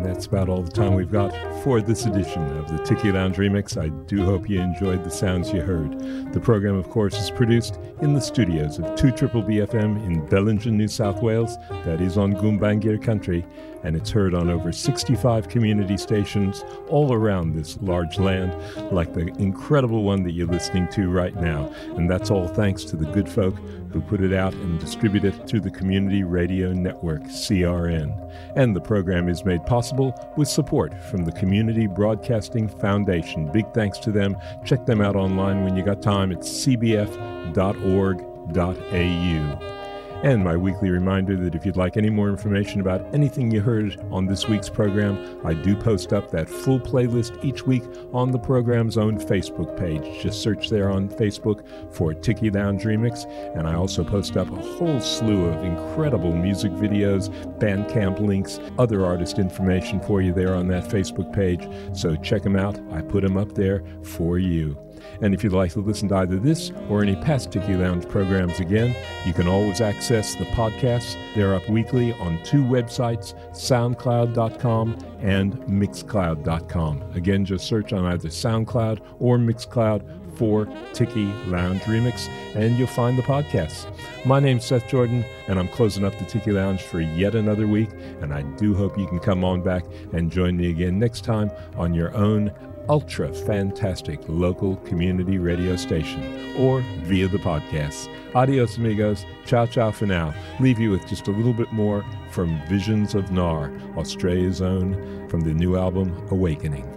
that's about all the time we've got for this edition of the Tiki Lounge Remix. I do hope you enjoyed the sounds you heard. The program, of course, is produced in the studios of 2BBFM in Bellingen, New South Wales. That is on Gumbaynggirr country, and it's heard on over 65 community stations all around this large land, like the incredible one that you're listening to right now. And that's all thanks to the good folk who put it out and distribute it through the Community Radio Network, CRN. And the program is made possible with support from the Community Broadcasting Foundation. Big thanks to them. Check them out online when you got time at cbf.org.au. And my weekly reminder that if you'd like any more information about anything you heard on this week's program, I do post up that full playlist each week on the program's own Facebook page. Just search there on Facebook for Tiki Lounge Remix, and I also post up a whole slew of incredible music videos, Bandcamp links, other artist information for you there on that Facebook page. So check them out. I put them up there for you. And if you'd like to listen to either this or any past Tiki Lounge programs again, you can always access the podcasts. They're up weekly on two websites, SoundCloud.com and Mixcloud.com. Again, just search on either SoundCloud or Mixcloud for Tiki Lounge Remix, and you'll find the podcasts. My name's Seth Jordan, and I'm closing up the Tiki Lounge for yet another week, and I do hope you can come on back and join me again next time on your own ultra fantastic local community radio station or via the podcasts. Adios, amigos. Ciao, ciao for now. Leave you with just a little bit more from Visions of Nar, Australia's own, from the new album Awakening.